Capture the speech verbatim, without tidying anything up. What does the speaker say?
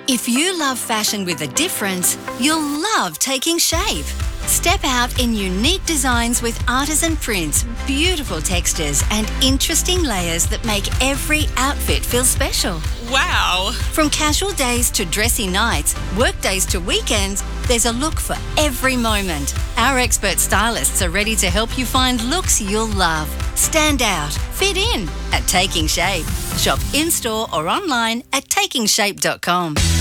If you love fashion with a difference, you'll love Taking Shape. Step out in unique designs with artisan prints, beautiful textures and interesting layers that make every outfit feel special. Wow! From casual days to dressy nights, work days to weekends, there's a look for every moment. Our expert stylists are ready to help you find looks you'll love. Stand out, fit in at Taking Shape. Shop in-store or online at taking shape dot com.